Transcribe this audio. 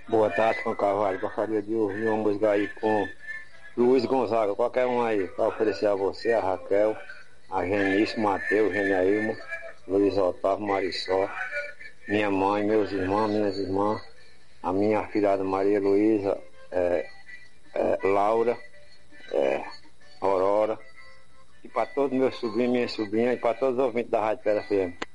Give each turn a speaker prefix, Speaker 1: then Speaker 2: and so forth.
Speaker 1: Boa tarde com Carvalho, gostaria de ouvir uma música aí com Luiz Gonzaga, qualquer um aí, para oferecer a você, a Raquel, a Genice, Matheus, Geniailma, Luiz Otávio, Marisol, minha mãe, meus irmãos, minhas irmãs, a minha afilhada Maria Luísa, Laura, Aurora, e para todos meus sobrinhos, minhas sobrinhas, e para todos os ouvintes da Rádio Pedra FM.